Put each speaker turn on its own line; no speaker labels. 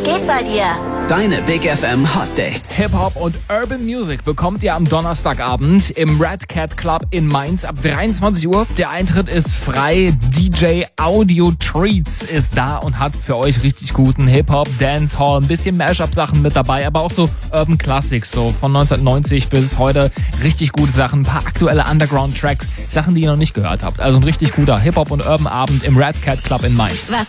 geht bei dir?
Deine Big FM Hot Dates.
Hip-Hop und Urban Music bekommt ihr am Donnerstagabend im Red Cat Club in Mainz ab 23 Uhr. Der Eintritt ist frei. DJ Audio Treats ist da und hat für euch richtig guten Hip-Hop, Dancehall, ein bisschen Mashup-Sachen mit dabei, aber auch so Urban Classics, so von 1990 bis heute. Richtig gute Sachen, ein paar aktuelle Underground-Tracks, Sachen, die ihr noch nicht gehört habt. Also ein richtig guter Hip-Hop und Urban Abend im Red Cat Club in Mainz.
Was